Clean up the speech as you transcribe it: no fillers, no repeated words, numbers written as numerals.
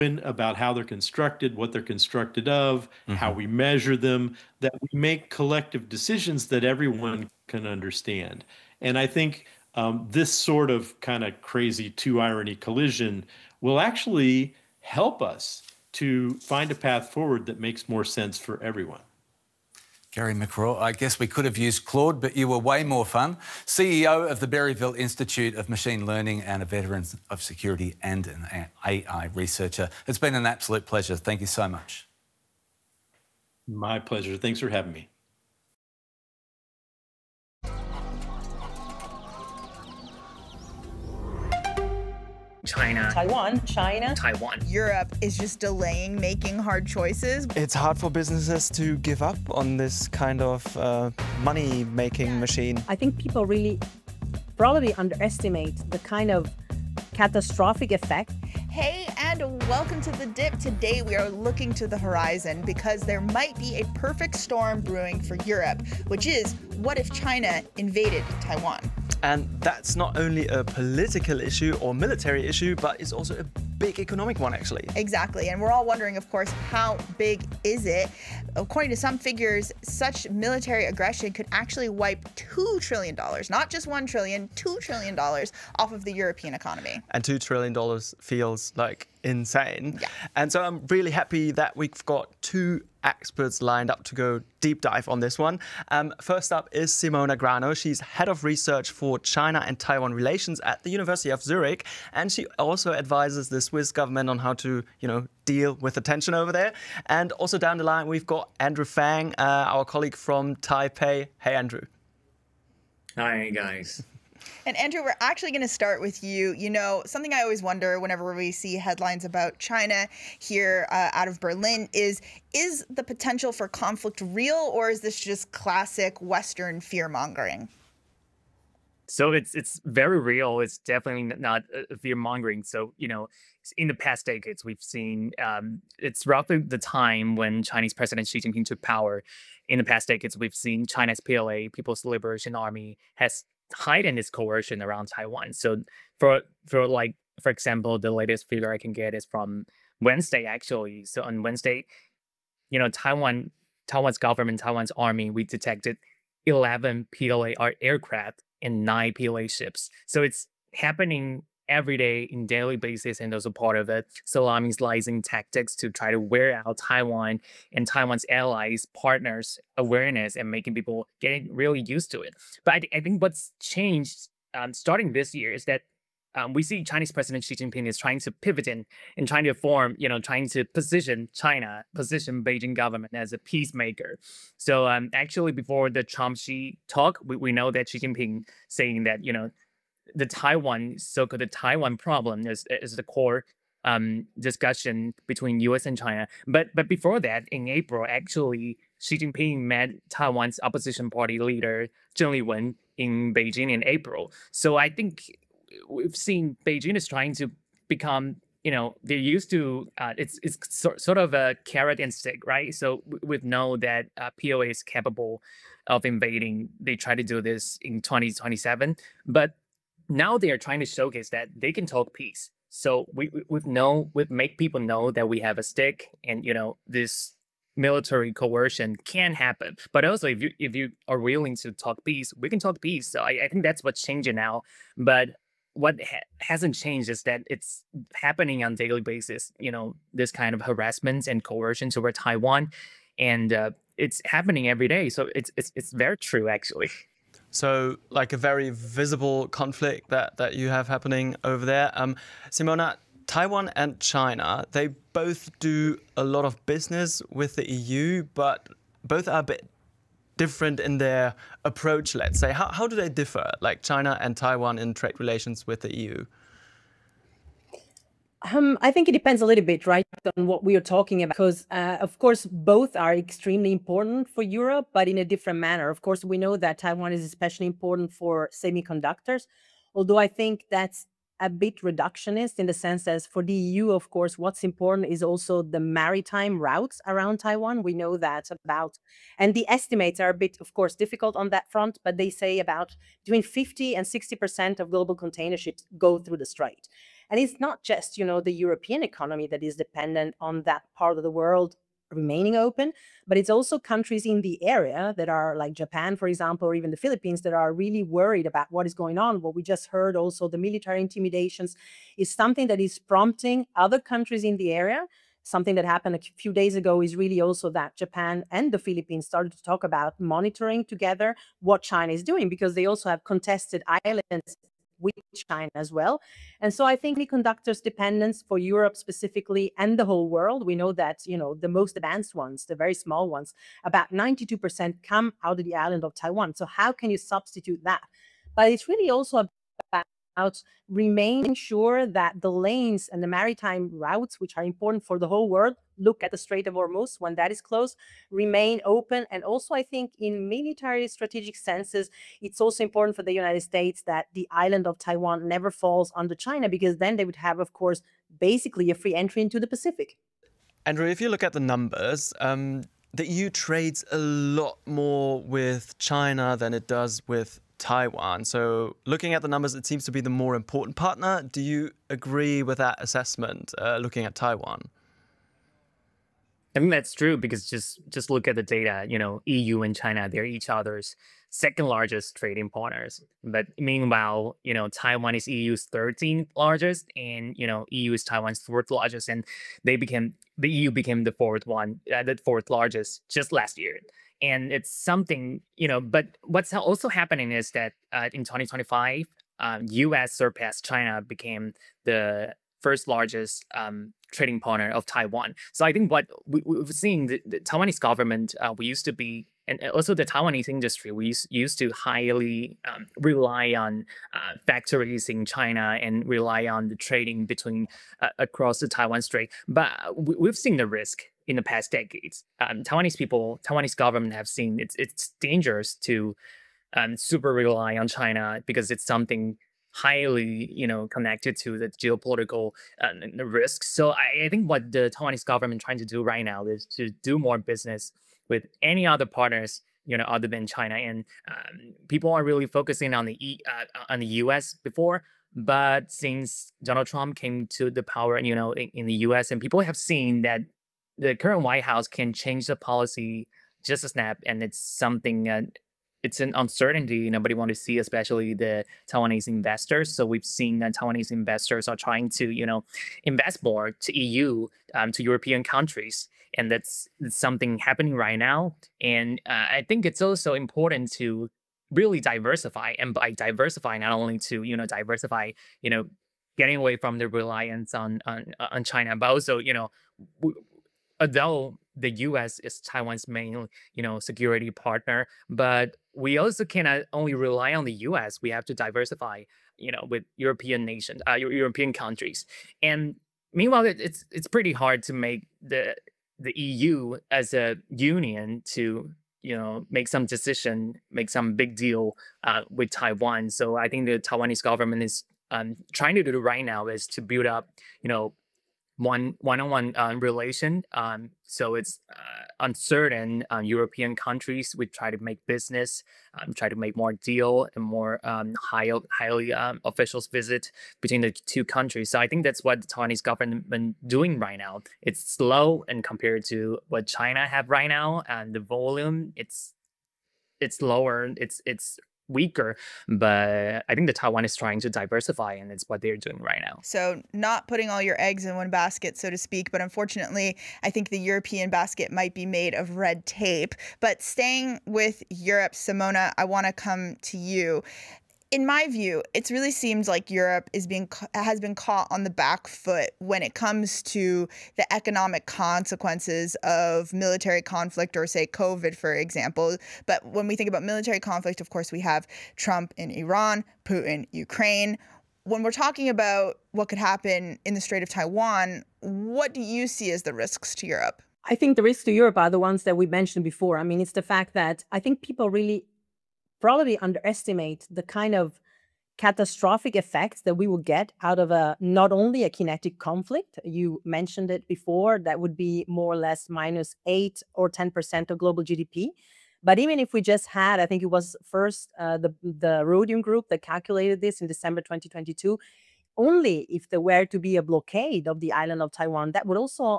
about how they're constructed, what they're constructed of, how we measure them, that we make collective decisions that everyone can understand. And I think this sort of kind of crazy two irony collision will actually help us to find a path forward that makes more sense for everyone. Gary McRae, I guess we could have used Claude, but you were way more fun. CEO of the Berryville Institute of Machine Learning and a veteran of security and an AI researcher. It's been an absolute pleasure. Thank you so much. My pleasure. Thanks for having me. China, Taiwan, China, Taiwan. Europe is just delaying making hard choices. It's hard for businesses to give up on this kind of money-making machine. I think people really probably underestimate the kind of catastrophic effect. Hey, and welcome to The Dip. Today we are looking to the horizon because there might be a perfect storm brewing for Europe, which is, what if China invaded Taiwan? And that's not only a political issue or military issue, but it's also a big economic one, actually. Exactly, and we're all wondering, of course, how big is it? According to some figures, such military aggression could actually wipe $2 trillion, not just $1 trillion, $2 trillion off of the European economy. And $2 trillion feels like insane. Yeah. And so I'm really happy that we've got two experts lined up to go deep dive on this one. First up is Simona Grano. She's head of research for China and Taiwan relations at the University of Zurich. And she also advises the Swiss government on how to, deal with the tension over there. And also down the line, we've got Andrew Fang, our colleague from Taipei. Hey, Andrew. Hi, guys. And Andrew, we're actually going to start with you. Something I always wonder whenever we see headlines about China here out of Berlin is the potential for conflict real, or is this just classic Western fear-mongering? So it's very real. It's definitely not fear-mongering. So, in the past decades, we've seen it's roughly the time when Chinese President Xi Jinping took power. In the past decades, we've seen China's PLA, People's Liberation Army, has heightened its coercion around Taiwan. So for example, the latest figure I can get is from Wednesday, actually. So on Wednesday, Taiwan's government, Taiwan's army, we detected 11 PLA aircraft and 9 PLA ships. So it's happening every day in daily basis, and those are part of it. Salami slicing tactics to try to wear out Taiwan and Taiwan's allies, partners' awareness and making people getting really used to it. But I think what's changed starting this year is that we see Chinese President Xi Jinping is trying to pivot and trying to form, trying to position Beijing government as a peacemaker. So actually, before the Trump-Xi talk, we know that Xi Jinping saying that, the so-called Taiwan problem is the core discussion between U.S. and China. But before that, in April, actually, Xi Jinping met Taiwan's opposition party leader, Zheng Liwen, in Beijing in April. So I think we've seen Beijing is trying to become, they're used to, it's sort of a carrot and stick, right? So we know that POA is capable of invading. They try to do this in 2027, but now they are trying to showcase that they can talk peace. So we've make people know that we have a stick, and this military coercion can happen. But also, if you are willing to talk peace, we can talk peace. So I think that's what's changing now. But what hasn't changed is that it's happening on a daily basis. This kind of harassment and coercion toward Taiwan, and it's happening every day. So it's very true, actually. So, like a very visible conflict that you have happening over there. Simona, Taiwan and China, they both do a lot of business with the EU, but both are a bit different in their approach, let's say. How do they differ, like China and Taiwan in trade relations with the EU? I think it depends a little bit, right, on what we are talking about, because, of course, both are extremely important for Europe, but in a different manner. Of course, we know that Taiwan is especially important for semiconductors, although I think that's a bit reductionist in the sense that for the EU, of course, what's important is also the maritime routes around Taiwan. We know that and the estimates are a bit, of course, difficult on that front, but they say about between 50 and 60% of global container ships go through the strait. And it's not just, the European economy that is dependent on that part of the world remaining open, but it's also countries in the area that are like Japan, for example, or even the Philippines, that are really worried about what is going on. What we just heard also, the military intimidations, is something that is prompting other countries in the area. Something that happened a few days ago is really also that Japan and the Philippines started to talk about monitoring together what China is doing, because they also have contested islands with China as well. And so I think semiconductors dependence for Europe specifically and the whole world, we know that, the most advanced ones, the very small ones, about 92% come out of the island of Taiwan. So how can you substitute that? But it's really also about remaining sure that the lanes and the maritime routes, which are important for the whole world, look at the Strait of Hormuz when that is closed, remain open. And also, I think in military strategic senses, it's also important for the United States that the island of Taiwan never falls under China, because then they would have, of course, basically a free entry into the Pacific. Andrew, if you look at the numbers, the EU trades a lot more with China than it does with Taiwan. So looking at the numbers, it seems to be the more important partner. Do you agree with that assessment, looking at Taiwan? I think that's true, because just look at the data. EU and China, they're each other's second largest trading partners. But meanwhile, Taiwan is EU's 13th largest, and EU is Taiwan's fourth largest, and the EU became the fourth largest just last year. And it's something, but what's also happening is that in 2025, US surpassed China, became the first largest trading partner of Taiwan. So I think what we've seen, the Taiwanese government, we used to be, and also the Taiwanese industry, we used to highly rely on factories in China and rely on the trading between across the Taiwan Strait. But we've seen the risk in the past decades. Taiwanese government have seen it's dangerous to super rely on China, because it's something highly, connected to the geopolitical risks. So I think what the Taiwanese government trying to do right now is to do more business with any other partners, other than China. And people are really focusing on the U.S. before, but since Donald Trump came to the power, in the U.S., and people have seen that the current White House can change the policy just a snap, and it's something. It's an uncertainty nobody wants to see, especially the Taiwanese investors. So we've seen that Taiwanese investors are trying to, invest more to EU, to European countries. And that's something happening right now. And I think it's also important to really diversify. And by diversify, not only to, diversify, getting away from the reliance on China, but also, although the U.S. is Taiwan's main, security partner, but we also cannot only rely on the U.S. We have to diversify, with European nations, European countries. And meanwhile, it's pretty hard to make the EU as a union to, make some decision, make some big deal with Taiwan. So I think the Taiwanese government is trying to do right now is to build up, one-on-one relation. So it's uncertain. European countries, we try to make business, try to make more deal and more highly officials visit between the two countries. So I think that's what the Taiwanese government doing right now. It's slow, and compared to what China have right now, and the volume, it's lower. It's weaker, but I think the Taiwan is trying to diversify, and it's what they're doing right now. So not putting all your eggs in one basket, so to speak, but unfortunately, I think the European basket might be made of red tape. But staying with Europe, Simona, I want to come to you. In my view, it really seems like Europe has been caught on the back foot when it comes to the economic consequences of military conflict, or say COVID, for example. But when we think about military conflict, of course, we have Trump in Iran, Putin, Ukraine. When we're talking about what could happen in the Strait of Taiwan, what do you see as the risks to Europe? I think the risks to Europe are the ones that we mentioned before. I mean, it's the fact that I think people really probably underestimate the kind of catastrophic effects that we will get out of not only a kinetic conflict. You mentioned it before, that would be more or less minus 8 or 10% of global GDP. But even if we just had, I think it was first the Rhodium Group that calculated this in December 2022, only if there were to be a blockade of the island of Taiwan, that would also